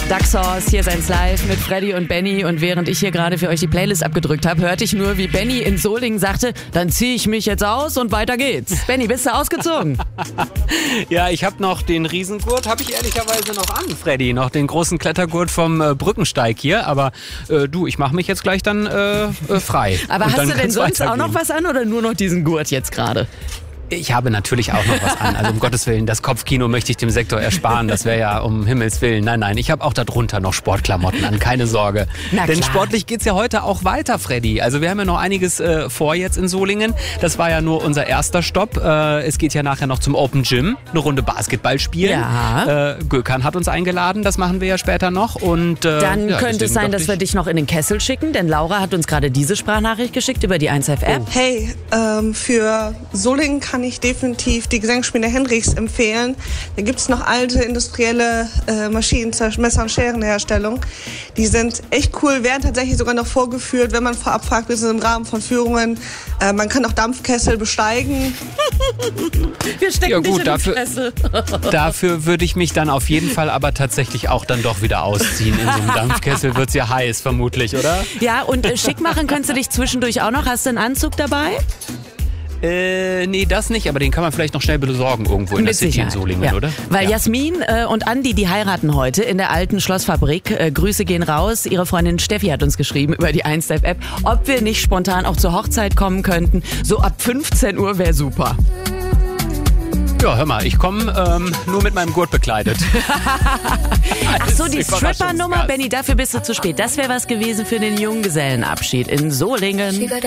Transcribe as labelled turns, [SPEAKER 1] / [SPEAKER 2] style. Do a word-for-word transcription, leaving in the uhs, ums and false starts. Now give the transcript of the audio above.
[SPEAKER 1] Daxhaus, hier ist eins live mit Freddy und Benny. Und während ich hier gerade für euch die Playlist abgedrückt habe, hörte ich nur, wie Benny in Solingen sagte, dann ziehe ich mich jetzt aus und weiter geht's. Benny, bist du ausgezogen?
[SPEAKER 2] Ja, ich habe noch den Riesengurt, habe ich ehrlicherweise noch an, Freddy. Noch den großen Klettergurt vom äh, Brückensteig hier. Aber äh, du, ich mache mich jetzt gleich dann äh, äh, frei.
[SPEAKER 1] Aber
[SPEAKER 2] und
[SPEAKER 1] hast du denn sonst
[SPEAKER 2] weitergehen.
[SPEAKER 1] auch noch was an oder nur noch diesen Gurt jetzt gerade?
[SPEAKER 2] Ich habe natürlich auch noch was an. Also um Gottes Willen, das Kopfkino möchte ich dem Sektor ersparen. Das wäre ja um Himmels Willen. Nein, nein, ich habe auch darunter noch Sportklamotten an. Keine Sorge.
[SPEAKER 1] Na
[SPEAKER 2] Denn
[SPEAKER 1] klar.
[SPEAKER 2] sportlich geht's ja heute auch weiter, Freddy. Also wir haben ja noch einiges äh, vor jetzt in Solingen. Das war ja nur unser erster Stopp. Äh, es geht ja nachher noch zum Open Gym. Eine Runde Basketball spielen.
[SPEAKER 1] Ja.
[SPEAKER 2] Äh, Gökhan hat uns eingeladen. Das machen wir ja später noch. Und, äh,
[SPEAKER 1] Dann
[SPEAKER 2] ja,
[SPEAKER 1] könnte es
[SPEAKER 2] deswegen
[SPEAKER 1] sein,
[SPEAKER 2] dachte
[SPEAKER 1] dass wir
[SPEAKER 2] ich-
[SPEAKER 1] dich noch in den Kessel schicken, denn Laura hat uns gerade diese Sprachnachricht geschickt über die eins Live App.
[SPEAKER 3] Hey, ähm, für Solingen kann ich definitiv die Gesangsschmiede Henrichs empfehlen. Da gibt es noch alte industrielle äh, Maschinen zur Messer- und Scherenherstellung. Die sind echt cool, werden tatsächlich sogar noch vorgeführt, wenn man vorab fragt, bis im Rahmen von Führungen. Äh, man kann auch Dampfkessel besteigen.
[SPEAKER 1] Wir stecken
[SPEAKER 2] Ja,
[SPEAKER 1] dich
[SPEAKER 2] gut,
[SPEAKER 1] in
[SPEAKER 2] dafür-
[SPEAKER 1] den Kessel.
[SPEAKER 2] Dafür würde ich mich dann auf jeden Fall aber tatsächlich auch dann doch wieder ausziehen. In so einem Dampfkessel wird's ja heiß, vermutlich, oder?
[SPEAKER 1] Ja, und äh, schick machen kannst du dich zwischendurch auch noch. Hast du einen Anzug dabei?
[SPEAKER 2] Äh, nee, das nicht, aber den kann man vielleicht noch schnell besorgen irgendwo in der
[SPEAKER 1] Mit
[SPEAKER 2] City in
[SPEAKER 1] Sicherheit,
[SPEAKER 2] Solingen,
[SPEAKER 1] ja.
[SPEAKER 2] oder?
[SPEAKER 1] Weil
[SPEAKER 2] ja.
[SPEAKER 1] Jasmin äh, und Andi, die heiraten heute in der alten Schlossfabrik. Äh, Grüße gehen raus. Ihre Freundin Steffi hat uns geschrieben über die eins Live App, ob wir nicht spontan auch zur Hochzeit kommen könnten. So ab fünfzehn Uhr wäre super.
[SPEAKER 2] Ja, hör mal, ich komme ähm, nur mit meinem Gurt bekleidet.
[SPEAKER 1] Ach so, die
[SPEAKER 2] Als
[SPEAKER 1] Stripper-Nummer,
[SPEAKER 2] Überraschungsgast.
[SPEAKER 1] Benny, dafür bist du zu spät. Das wäre was gewesen für den Junggesellenabschied in Solingen.